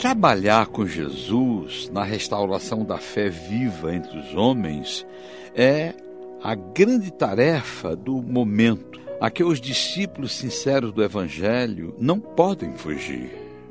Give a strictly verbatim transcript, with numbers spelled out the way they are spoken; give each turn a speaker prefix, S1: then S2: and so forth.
S1: Trabalhar com Jesus na restauração da fé viva entre os homens é a grande tarefa do momento, a que os discípulos sinceros do Evangelho não podem fugir.